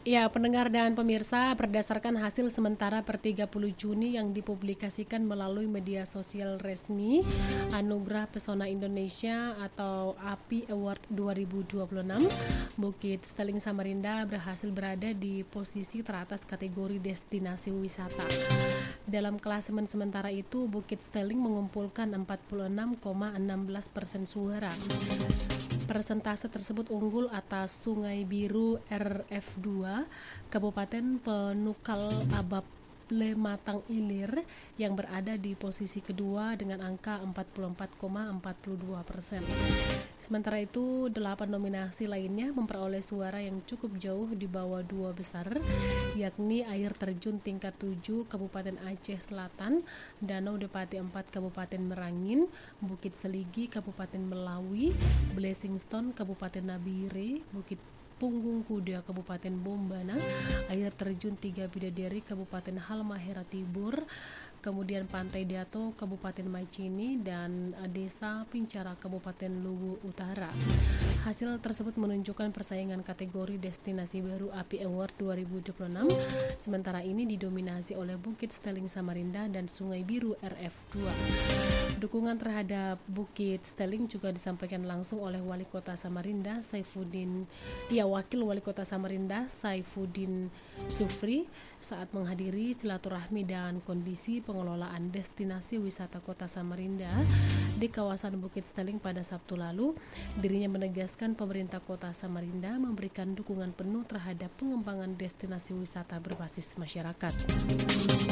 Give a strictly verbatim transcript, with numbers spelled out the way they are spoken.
Ya, pendengar dan pemirsa, berdasarkan hasil sementara per tiga puluh Juni yang dipublikasikan melalui media sosial resmi, Anugerah Pesona Indonesia atau A P I Award dua ribu dua puluh enam, Bukit Steling Samarinda berhasil berada di posisi teratas kategori destinasi wisata. Dalam klasemen sementara itu, Bukit Steling mengumpulkan empat puluh enam koma enam belas persen suara. Persentase tersebut unggul atas Sungai Biru R F dua, Kabupaten Penukal Abab Lematang Ilir yang berada di posisi kedua dengan angka empat puluh empat koma empat dua persen. Sementara itu, delapan nominasi lainnya memperoleh suara yang cukup jauh di bawah dua besar, yakni Air Terjun Tingkat tujuh Kabupaten Aceh Selatan, Danau Depati empat Kabupaten Merangin, Bukit Seligi Kabupaten Melawi, Blessing Stone Kabupaten Nabire, Bukit Punggung Kuda Kabupaten Bombana, Air Terjun Tiga Bidadari Kabupaten Halmahera Tibur, kemudian Pantai Dato Kabupaten Macini, dan Desa Pincara Kabupaten Luwu Utara. Hasil tersebut menunjukkan persaingan kategori destinasi baru A P I Award dua ribu dua puluh enam, sementara ini didominasi oleh Bukit Steling Samarinda dan Sungai Biru R F dua. Dukungan terhadap Bukit Steling juga disampaikan langsung oleh Wali Kota Samarinda Saifuddin, ya Wakil Wali Kota Samarinda Saifuddin Sufri saat menghadiri silaturahmi dan kondisi pengelolaan destinasi wisata Kota Samarinda di kawasan Bukit Steling pada Sabtu lalu. Dirinya menegaskan pemerintah Kota Samarinda memberikan dukungan penuh terhadap pengembangan destinasi wisata berbasis masyarakat.